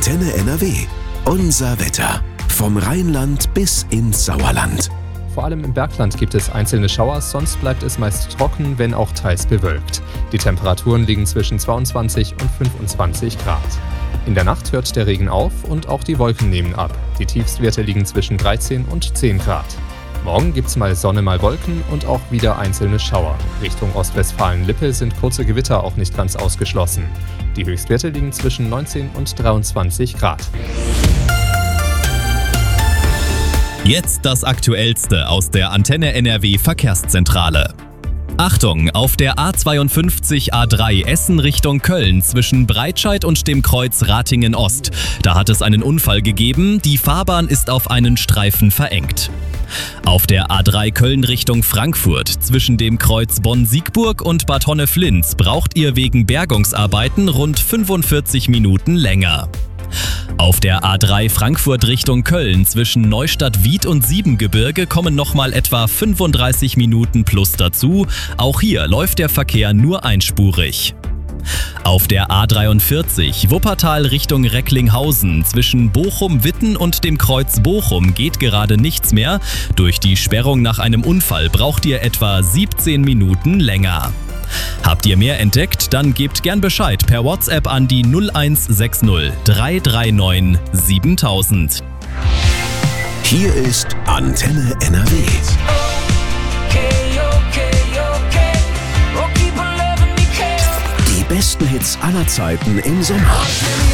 Antenne NRW. Unser Wetter. Vom Rheinland bis ins Sauerland. Vor allem im Bergland gibt es einzelne Schauer, sonst bleibt es meist trocken, wenn auch teils bewölkt. Die Temperaturen liegen zwischen 22 und 25 Grad. In der Nacht hört der Regen auf und auch die Wolken nehmen ab. Die Tiefstwerte liegen zwischen 13 und 10 Grad. Morgen gibt's mal Sonne, mal Wolken und auch wieder einzelne Schauer. Richtung Ostwestfalen-Lippe sind kurze Gewitter auch nicht ganz ausgeschlossen. Die Höchstwerte liegen zwischen 19 und 23 Grad. Jetzt das Aktuellste aus der Antenne NRW Verkehrszentrale. Achtung, auf der A52 A3 Essen Richtung Köln zwischen Breitscheid und dem Kreuz Ratingen Ost. Da hat es einen Unfall gegeben, die Fahrbahn ist auf einen Streifen verengt. Auf der A3 Köln Richtung Frankfurt zwischen dem Kreuz Bonn-Siegburg und Bad Honnef-Linz braucht ihr wegen Bergungsarbeiten rund 45 Minuten länger. Auf der A3 Frankfurt Richtung Köln zwischen Neustadt-Wied und Siebengebirge kommen nochmal etwa 35 Minuten plus dazu. Auch hier läuft der Verkehr nur einspurig. Auf der A43 Wuppertal Richtung Recklinghausen zwischen Bochum-Witten und dem Kreuz Bochum geht gerade nichts mehr. Durch die Sperrung nach einem Unfall braucht ihr etwa 17 Minuten länger. Habt ihr mehr entdeckt? Dann gebt gern Bescheid per WhatsApp an die 0160 339 7000. Hier ist Antenne NRW. Die besten Hits aller Zeiten im Sommer.